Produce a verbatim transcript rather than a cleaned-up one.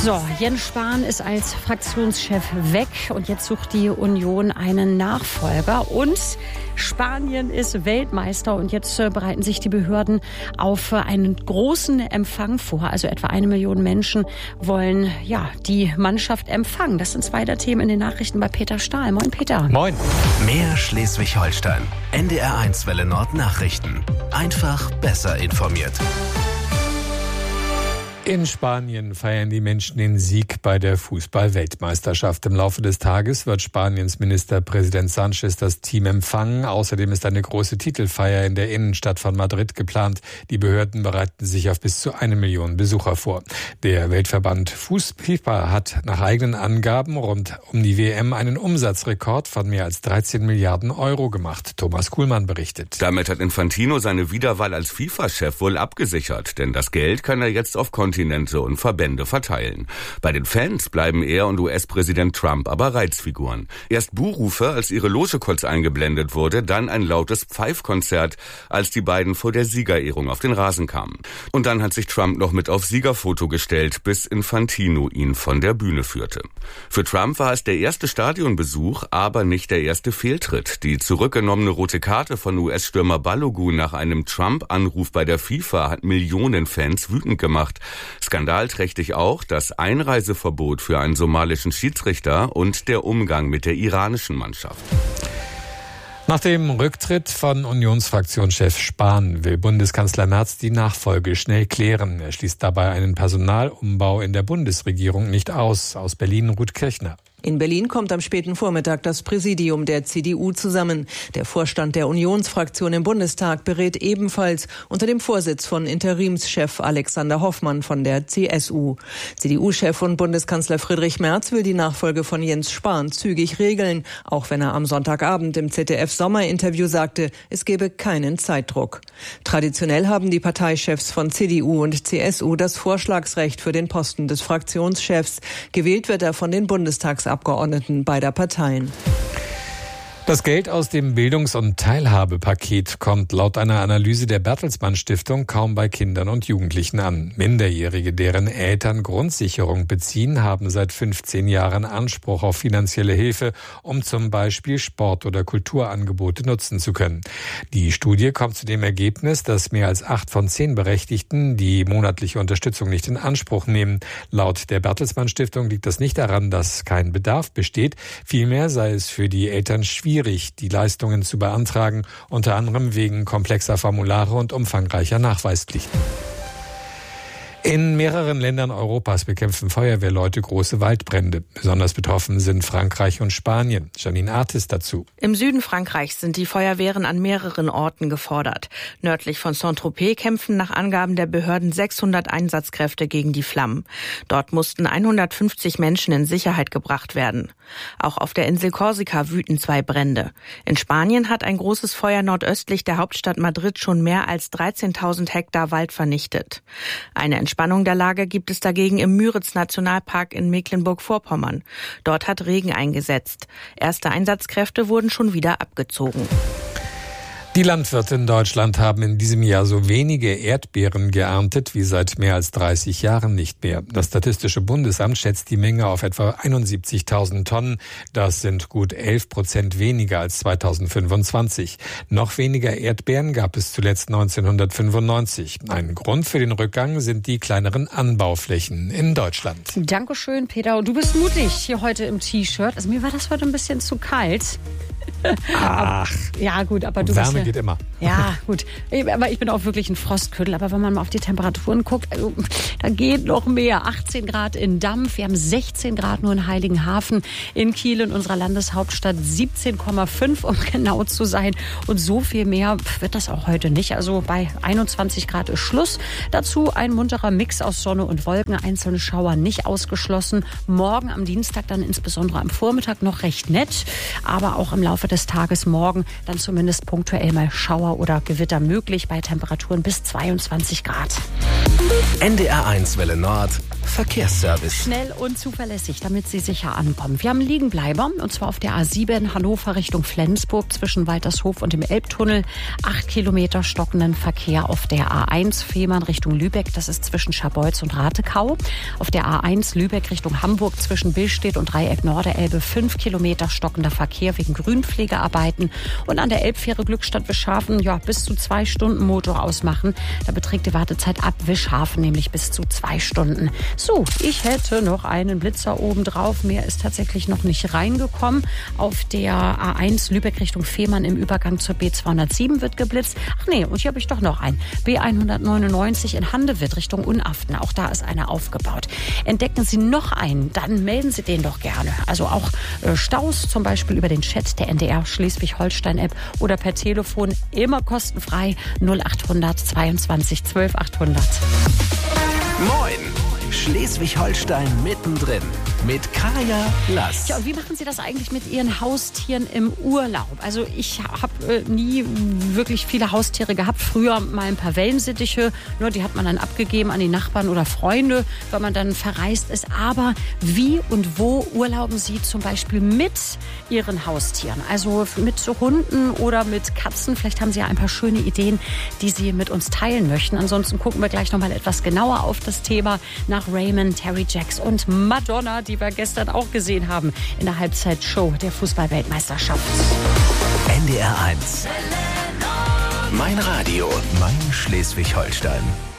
So, Jens Spahn ist als Fraktionschef weg und jetzt sucht die Union einen Nachfolger. Und Spanien ist Weltmeister und jetzt bereiten sich die Behörden auf einen großen Empfang vor. Also etwa eine Million Menschen wollen ja die Mannschaft empfangen. Das sind zwei der Themen in den Nachrichten bei Peter Stahl. Moin Peter. Moin. Mehr Schleswig-Holstein. N D R eins Welle Nord Nachrichten. Einfach besser informiert. In Spanien feiern die Menschen den Sieg bei der Fußball-Weltmeisterschaft. Im Laufe des Tages wird Spaniens Ministerpräsident Sánchez das Team empfangen. Außerdem ist eine große Titelfeier in der Innenstadt von Madrid geplant. Die Behörden bereiten sich auf bis zu eine Million Besucher vor. Der Weltverband FIFA hat nach eigenen Angaben rund um die W M einen Umsatzrekord von mehr als dreizehn Milliarden Euro gemacht. Thomas Kuhlmann berichtet. Damit hat Infantino seine Wiederwahl als FIFA-Chef wohl abgesichert, denn das Geld kann er jetzt auf Kontinente und Verbände verteilen. Bei den Fans bleiben er und U S-Präsident Trump aber Reizfiguren. Erst Buhrufe, als ihre Loge kurz eingeblendet wurde, dann ein lautes Pfeifkonzert, als die beiden vor der Siegerehrung auf den Rasen kamen. Und dann hat sich Trump noch mit aufs Siegerfoto gestellt, bis Infantino ihn von der Bühne führte. Für Trump war es der erste Stadionbesuch, aber nicht der erste Fehltritt. Die zurückgenommene rote Karte von U S-Stürmer Balogun nach einem Trump-Anruf bei der FIFA hat Millionen Fans wütend gemacht. Skandalträchtig auch das Einreiseverbot für einen somalischen Schiedsrichter und der Umgang mit der iranischen Mannschaft. Nach dem Rücktritt von Unionsfraktionschef Spahn will Bundeskanzler Merz die Nachfolge schnell klären. Er schließt dabei einen Personalumbau in der Bundesregierung nicht aus. Aus Berlin Ruth Kirchner. In Berlin kommt am späten Vormittag das Präsidium der C D U zusammen. Der Vorstand der Unionsfraktion im Bundestag berät ebenfalls unter dem Vorsitz von Interimschef Alexander Hoffmann von der C S U. C D U-Chef und Bundeskanzler Friedrich Merz will die Nachfolge von Jens Spahn zügig regeln, auch wenn er am Sonntagabend im Z D F-Sommerinterview sagte, es gebe keinen Zeitdruck. Traditionell haben die Parteichefs von C D U und C S U das Vorschlagsrecht für den Posten des Fraktionschefs. Gewählt wird er von den Bundestagsabgeordneten beider Parteien. Das Geld aus dem Bildungs- und Teilhabepaket kommt laut einer Analyse der Bertelsmann Stiftung kaum bei Kindern und Jugendlichen an. Minderjährige, deren Eltern Grundsicherung beziehen, haben seit fünfzehn Jahren Anspruch auf finanzielle Hilfe, um zum Beispiel Sport- oder Kulturangebote nutzen zu können. Die Studie kommt zu dem Ergebnis, dass mehr als acht von zehn Berechtigten die monatliche Unterstützung nicht in Anspruch nehmen. Laut der Bertelsmann Stiftung liegt das nicht daran, dass kein Bedarf besteht. Vielmehr sei es für die Eltern schwierig, die Leistungen zu beantragen, unter anderem wegen komplexer Formulare und umfangreicher Nachweispflichten. In mehreren Ländern Europas bekämpfen Feuerwehrleute große Waldbrände. Besonders betroffen sind Frankreich und Spanien. Janine Artis dazu. Im Süden Frankreichs sind die Feuerwehren an mehreren Orten gefordert. Nördlich von Saint-Tropez kämpfen nach Angaben der Behörden sechshundert Einsatzkräfte gegen die Flammen. Dort mussten hundertfünfzig Menschen in Sicherheit gebracht werden. Auch auf der Insel Korsika wüten zwei Brände. In Spanien hat ein großes Feuer nordöstlich der Hauptstadt Madrid schon mehr als dreizehntausend Hektar Wald vernichtet. Eine Entspannung der Lage gibt es dagegen im Müritz-Nationalpark in Mecklenburg-Vorpommern. Dort hat Regen eingesetzt. Erste Einsatzkräfte wurden schon wieder abgezogen. Die Landwirte in Deutschland haben in diesem Jahr so wenige Erdbeeren geerntet wie seit mehr als dreißig Jahren nicht mehr. Das Statistische Bundesamt schätzt die Menge auf etwa einundsiebzigtausend Tonnen. Das sind gut elf Prozent weniger als zweitausendfünfundzwanzig. Noch weniger Erdbeeren gab es zuletzt neunzehnhundertfünfundneunzig. Ein Grund für den Rückgang sind die kleineren Anbauflächen in Deutschland. Dankeschön, Peter. Und du bist mutig hier heute im T-Shirt. Also mir war das heute ein bisschen zu kalt. Ach, ja gut, aber du Wärme bist ja, geht immer. Ja, gut. Aber ich bin auch wirklich ein Frostküttel. Aber wenn man mal auf die Temperaturen guckt, also, da geht noch mehr. achtzehn Grad in Dampf, wir haben sechzehn Grad nur in Heiligenhafen, in Kiel, in unserer Landeshauptstadt siebzehn Komma fünf, um genau zu sein. Und so viel mehr wird das auch heute nicht. Also bei einundzwanzig Grad ist Schluss. Dazu ein munterer Mix aus Sonne und Wolken, einzelne Schauer nicht ausgeschlossen. Morgen am Dienstag dann insbesondere am Vormittag noch recht nett, aber auch im Laufe des Tages morgen dann zumindest punktuell mal Schauer oder Gewitter möglich bei Temperaturen bis zweiundzwanzig Grad. N D R eins Welle Nord Verkehrsservice. Schnell und zuverlässig, damit Sie sicher ankommen. Wir haben Liegenbleiber, und zwar auf der A sieben Hannover Richtung Flensburg zwischen Waltershof und dem Elbtunnel. Acht Kilometer stockenden Verkehr auf der A eins Fehmarn Richtung Lübeck. Das ist zwischen Scharbeutz und Ratekau. Auf der A eins Lübeck Richtung Hamburg zwischen Billstedt und Dreieck Norderelbe. Fünf Kilometer stockender Verkehr wegen Grünpflegearbeiten. Und an der Elbfähre Glückstadt Wischhafen, ja, bis zu zwei Stunden Motor ausmachen. Da beträgt die Wartezeit ab Wischhafen nämlich bis zu zwei Stunden. So, ich hätte noch einen Blitzer oben drauf. Mehr ist tatsächlich noch nicht reingekommen. Auf der A eins Lübeck Richtung Fehmarn im Übergang zur B zweihundertsieben wird geblitzt. Ach nee, und hier habe ich doch noch einen. B hundertneunundneunzig in Handewitt Richtung Unaften. Auch da ist einer aufgebaut. Entdecken Sie noch einen, dann melden Sie den doch gerne. Also auch äh, Staus, zum Beispiel über den Chat der N D R Schleswig-Holstein-App oder per Telefon, immer kostenfrei null achthundert zweiundzwanzig zwölf achthundert. Moin! Schleswig-Holstein mittendrin mit Kaya Lass. Ja, und wie machen Sie das eigentlich mit Ihren Haustieren im Urlaub? Also ich habe äh, nie wirklich viele Haustiere gehabt. Früher mal ein paar Wellensittiche, nur die hat man dann abgegeben an die Nachbarn oder Freunde, weil man dann verreist ist. Aber wie und wo urlauben Sie zum Beispiel mit Ihren Haustieren? Also mit so Hunden oder mit Katzen? Vielleicht haben Sie ja ein paar schöne Ideen, die Sie mit uns teilen möchten. Ansonsten gucken wir gleich noch mal etwas genauer auf das Thema nach Raymond, Terry Jacks und Madonna, die wir gestern auch gesehen haben in der Halbzeitshow der Fußball-Weltmeisterschaft. N D R eins. Mein Radio, mein Schleswig-Holstein.